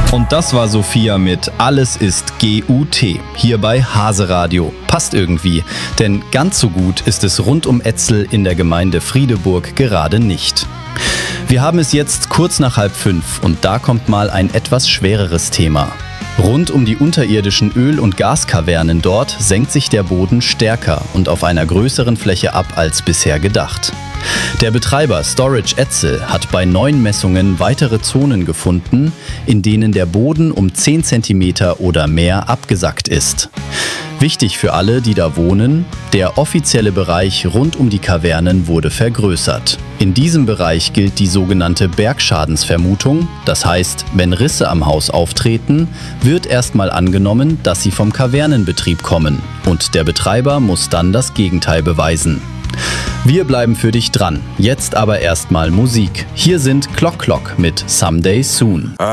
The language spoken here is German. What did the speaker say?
Und das war Sophia mit Alles ist GUT, hier bei Hase Radio. Passt irgendwie, denn ganz so gut ist es rund um Etzel in der Gemeinde Friedeburg gerade nicht. Wir haben es jetzt kurz nach 4:30 und da kommt mal ein etwas schwereres Thema. Rund um die unterirdischen Öl- und Gaskavernen dort senkt sich der Boden stärker und auf einer größeren Fläche ab als bisher gedacht. Der Betreiber Storage Etzel hat bei neuen Messungen weitere Zonen gefunden, in denen der Boden um 10 cm oder mehr abgesackt ist. Wichtig für alle, die da wohnen, der offizielle Bereich rund um die Kavernen wurde vergrößert. In diesem Bereich gilt die sogenannte Bergschadensvermutung, das heißt, wenn Risse am Haus auftreten, wird erstmal angenommen, dass sie vom Kavernenbetrieb kommen und der Betreiber muss dann das Gegenteil beweisen. Wir bleiben für dich dran, jetzt aber erstmal Musik. Hier sind Clock Clock mit Someday Soon.